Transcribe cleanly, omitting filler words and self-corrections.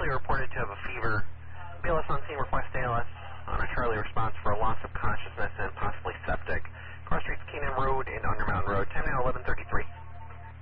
Charlie reported to have a fever. BLS on scene, request ALS on a Charlie response for a loss of consciousness.